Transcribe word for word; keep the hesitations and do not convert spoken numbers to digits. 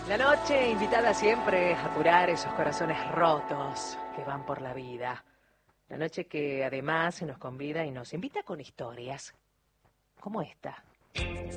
La noche invitada siempre a curar esos corazones rotos que van por la vida. La noche que además se nos convida y nos invita con historias como esta.